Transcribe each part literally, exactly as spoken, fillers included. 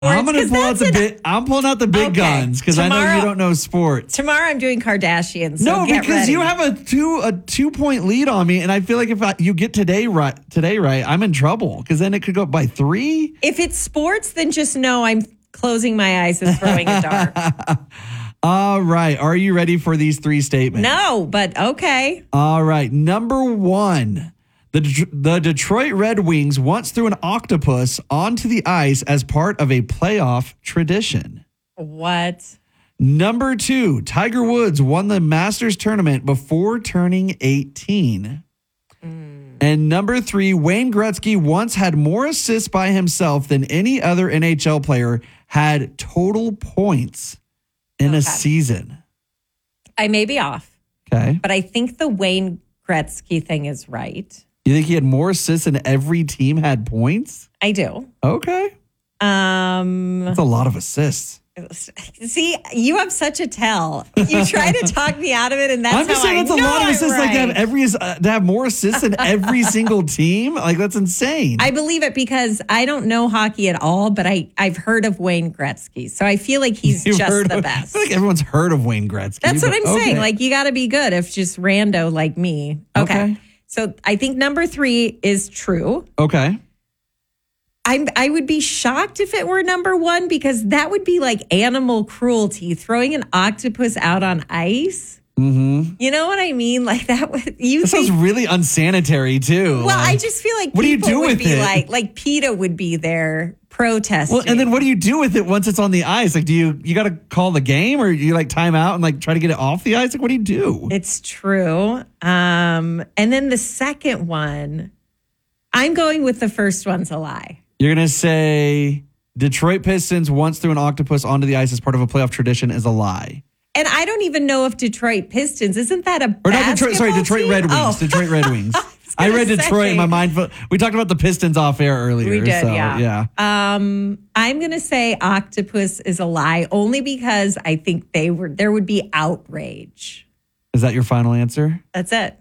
I'm gonna pull out the an, big. I'm pulling out the big okay. guns because I know you don't know sports. Tomorrow I'm doing Kardashians. So no, get because ready. you have a two a two point lead on me, and I feel like if I, you get today right, today right, I'm in trouble because then it could go up by three. If it's sports, then just know I'm closing my eyes and throwing a dart. All right, are you ready for these three statements? No, but okay. All right, number one. The, the Detroit Red Wings once threw an octopus onto the ice as part of a playoff tradition. What? Number two, Tiger Woods won the Masters tournament before turning eighteen. Mm. And number three, Wayne Gretzky once had more assists by himself than any other N H L player had total points in okay. a season. I may be off. Okay. But I think the Wayne Gretzky thing is right. You think he had more assists than every team had points? I do. Okay. Um, That's a lot of assists. See, you have such a tell. You try to talk me out of it, and that's I'm just how saying I that's a know lot of I'm assists. right. Like to have every uh, to have more assists than every single team. Like that's insane. I believe it because I don't know hockey at all, but I I've heard of Wayne Gretzky, so I feel like he's You've just the of, best. I feel like everyone's heard of Wayne Gretzky. That's what I'm okay. saying. Like you got to be good if just rando like me. Okay. Okay. So I think number three is true. Okay. I'm, I would be shocked if it were number one because that would be like animal cruelty, throwing an octopus out on ice. Mm-hmm. You know what I mean? Like that would you That think, sounds really unsanitary too. Well, like, I just feel like what do you people do would with be it? like like PETA would be there protesting. Well, and then what do you do with it once it's on the ice? Like, do you you got to call the game or you like time out and like try to get it off the ice? Like, what do you do? It's true. Um, and then the second one, I'm going with the first one's a lie. You're gonna say Detroit Pistons once threw an octopus onto the ice as part of a playoff tradition is a lie. And I don't even know if Detroit Pistons, isn't that a Or not Detroit, sorry, basketball Detroit team? Red Wings. Oh. Detroit Red Wings. I, I read say. Detroit in my mind. We talked about the Pistons off air earlier. We did, so, yeah. yeah. Um, I'm going to say octopus is a lie only because I think they were there would be outrage. Is that your final answer? That's it.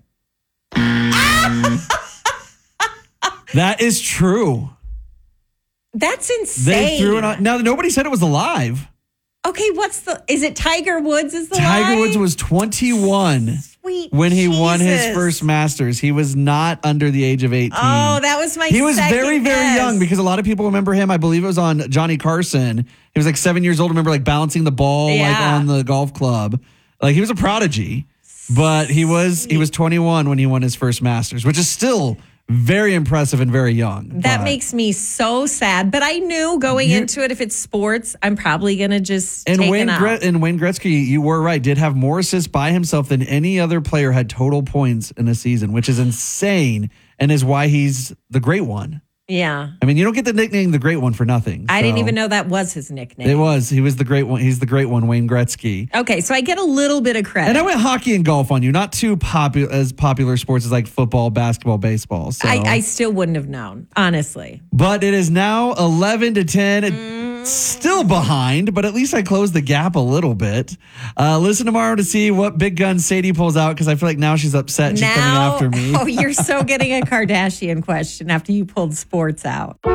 That is true. That's insane. They threw it on. Now, nobody said it was alive. Okay, what's the, is it Tiger Woods is the Tiger lie? Woods was twenty-one Sweet when he Jesus. won his first Masters. He was not under the age of eighteen. Oh, that was my He was second very, very guess. young because a lot of people remember him. I believe it was on Johnny Carson. He was like seven years old. Remember like balancing the ball like Yeah. on the golf club. Like he was a prodigy, but he was he was twenty-one when he won his first Masters, which is still very impressive and very young. That but. makes me so sad. But I knew going You're, into it, if it's sports, I'm probably going to just and take Wayne it out. Gre- and Wayne Gretzky, you were right, did have more assists by himself than any other player had total points in a season, which is insane and is why he's the great one. Yeah. I mean, you don't get the nickname the great one for nothing. I so. didn't even know that was his nickname. It was. He was the great one. He's the great one, Wayne Gretzky. Okay, so I get a little bit of credit. And I went hockey and golf on you, not too popular as popular sports as like football, basketball, baseball. So. I, I still wouldn't have known, honestly. But it is now eleven to ten. Mm. Still behind, but at least I closed the gap a little bit. Uh, listen tomorrow to see what big gun Sadie pulls out because I feel like now she's upset and she's now, coming after me. Oh, you're so getting a Kardashian question after you pulled sports out. K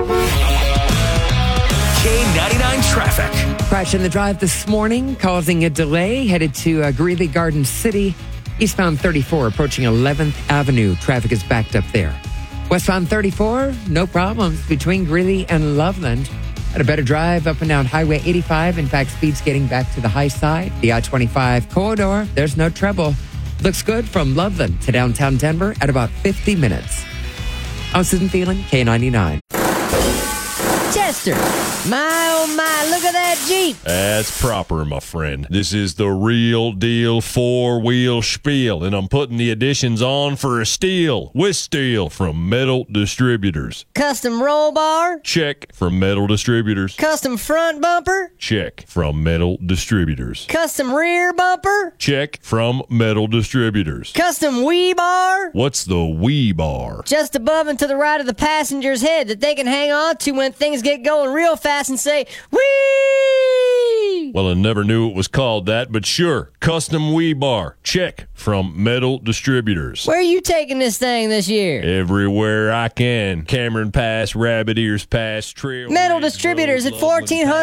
ninety-nine traffic. Crash in the drive this morning, causing a delay headed to uh, Greeley Garden City. Eastbound thirty-four approaching eleventh Avenue. Traffic is backed up there. Westbound thirty-four, no problems between Greeley and Loveland. Had a better drive up and down Highway eighty-five. In fact, speed's getting back to the high side. The I twenty-five corridor, there's no trouble. Looks good from Loveland to downtown Denver at about fifty minutes. I'm Susan Thielen, K ninety-nine. Chester, my oh my, look at that Jeep. That's proper, my friend. This is the real deal four-wheel spiel, and I'm putting the additions on for a steal with steel from Metal Distributors. Custom roll bar. Check from Metal Distributors. Custom front bumper. Check from Metal Distributors. Custom rear bumper. Check from Metal Distributors. Custom wee bar. What's the wee bar? Just above and to the right of the passenger's head that they can hang on to when things get going real fast and say, wee! Wee. Well, I never knew it was called that, but sure. Custom Wee Bar. Check from Metal Distributors. Where are you taking this thing this year? Everywhere I can. Cameron Pass, Rabbit Ears Pass, Trail. Metal Ridge, Distributors Road, at Loveland, fourteen hundred